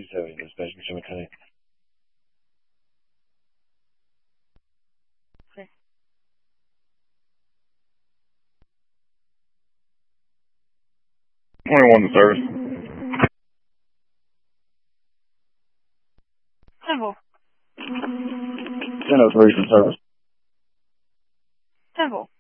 270, dispatch mechanic. Okay. 21 to service. 10-4. 1003 to service. 10-4.